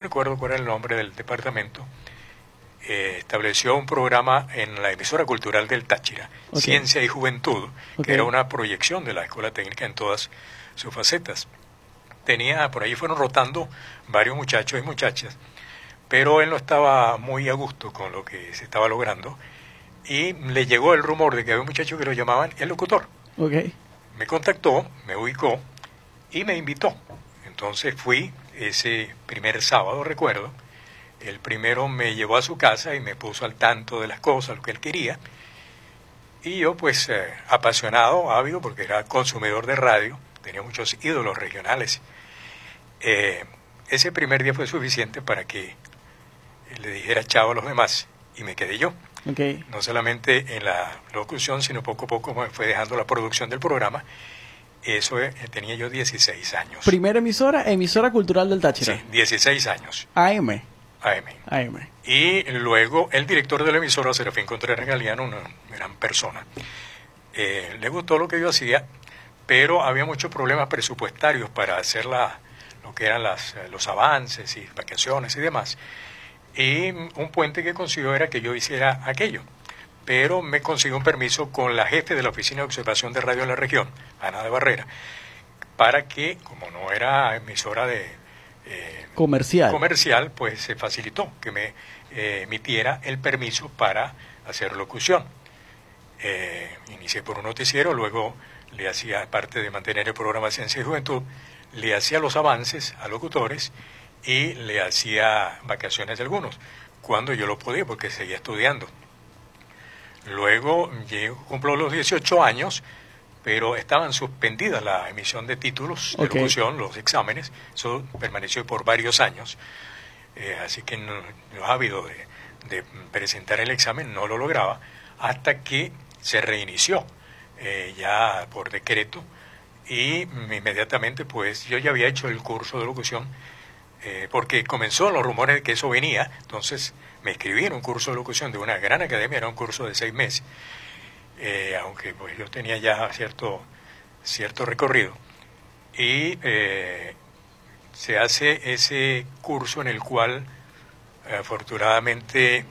recuerdo cuál era el nombre del departamento, estableció un programa en la emisora cultural del Táchira, Ciencia y Juventud, que era una proyección de la Escuela Técnica en todas sus facetas. Por ahí fueron rotando varios muchachos y muchachas, pero él no estaba muy a gusto con lo que se estaba logrando y le llegó el rumor de que había un muchacho que lo llamaban el locutor. Me contactó, me ubicó y me invitó. Entonces fui ese primer sábado, recuerdo. El primero me llevó a su casa y me puso al tanto de las cosas, lo que él quería. Y yo, pues, apasionado, ávido, porque era consumidor de radio, tenía muchos ídolos regionales. Ese primer día fue suficiente para que le dijera chao a los demás y me quedé yo. No solamente en la locución, sino poco a poco me fue dejando la producción del programa. Eso tenía yo 16 años. ¿Primera emisora cultural del Táchira? Sí, 16 años. AM. Y luego el director de la emisora, Serafín Contreras Galeano, una gran persona, le gustó lo que yo hacía, pero había muchos problemas presupuestarios para hacer lo que eran los avances y vacaciones y demás. Y un puente que consiguió era que yo hiciera aquello. Pero me consiguió un permiso con la jefe de la Oficina de Observación de Radio en la región, Ana de Barrera, para que, como no era emisora comercial, pues se facilitó que me emitiera el permiso para hacer locución. Inicié por un noticiero, luego le hacía, parte de mantener el programa Ciencia y Juventud, le hacía los avances a locutores y le hacía vacaciones de algunos, cuando yo lo podía, porque seguía estudiando. Luego cumplo los 18 años, pero estaban suspendidas la emisión de títulos de locución, los exámenes. Eso permaneció por varios años. Así que no ávido de presentar el examen no lo lograba, hasta que se reinició ya por decreto, y inmediatamente pues yo ya había hecho el curso de locución, porque comenzó los rumores de que eso venía. Entonces me inscribí en un curso de locución de una gran academia, era un curso de 6 meses, aunque pues yo tenía ya cierto recorrido, y se hace ese curso en el cual afortunadamente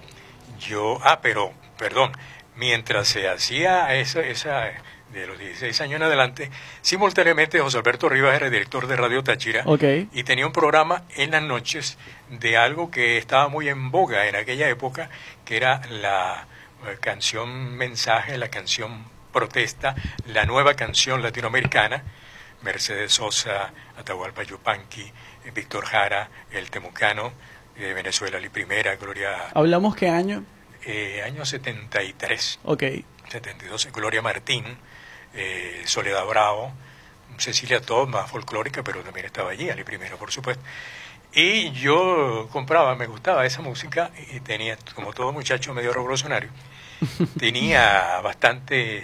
mientras se hacía esa de los 16 años en adelante, simultáneamente José Alberto Rivas era director de Radio Táchira, y tenía un programa en las noches de algo que estaba muy en boga en aquella época, que era la canción mensaje, la canción protesta, la nueva canción latinoamericana. Mercedes Sosa, Atahualpa Yupanqui, Víctor Jara, el Temucano, Venezuela la Primera, Gloria... ¿Hablamos qué año? Año 73. 72, Gloria Martín, Soledad Bravo, Cecilia Todd, más folclórica, pero también estaba allí, Ali Primero, por supuesto. Y yo me gustaba esa música, y tenía, como todo muchacho medio revolucionario, tenía bastantes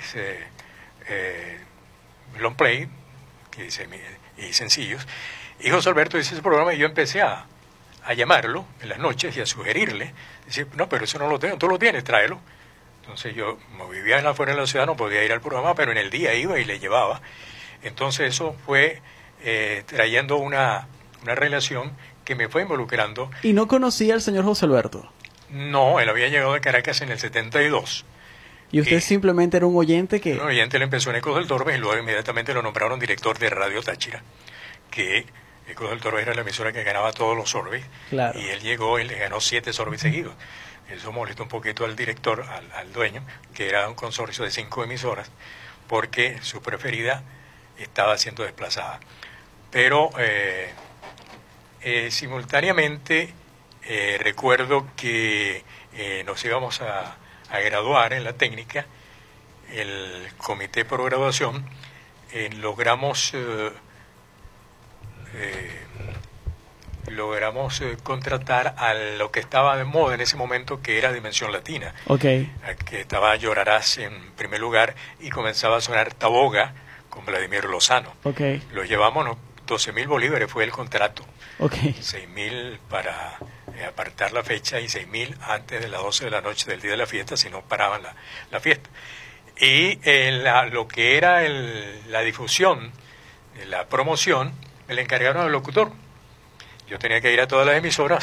long play y sencillos. Y José Alberto hizo ese programa y yo empecé a llamarlo en las noches y a sugerirle, decir, no, pero eso no lo tengo, tú lo tienes, tráelo. Entonces yo, como vivía afuera de la ciudad, no podía ir al programa, pero en el día iba y le llevaba. Entonces eso fue trayendo una relación que me fue involucrando. ¿Y no conocía al señor José Alberto? No, él había llegado de Caracas en el 72. ¿Y usted simplemente era un oyente que...? Un oyente, le empezó en Ecos del Torbe y luego inmediatamente lo nombraron director de Radio Táchira, que Ecos del Torbe era la emisora que ganaba todos los sorbes. Claro. Y él llegó y le ganó 7 sorbes seguidos. Eso molestó un poquito al director, al dueño, que era un consorcio de 5 emisoras, porque su preferida estaba siendo desplazada. Pero simultáneamente recuerdo que nos íbamos a graduar en la técnica, el comité por graduación, logramos contratar a lo que estaba de moda en ese momento, que era Dimensión Latina, que estaba Llorarás en primer lugar, y comenzaba a sonar Taboga con Vladimir Lozano. Lo llevamos, 12.000 bolívares fue el contrato, 6.000 para apartar la fecha y 6.000 antes de las 12 de la noche del día de la fiesta, si no paraban la fiesta. Y lo que era la difusión, la promoción, me la encargaron al locutor. Yo tenía que ir a todas las emisoras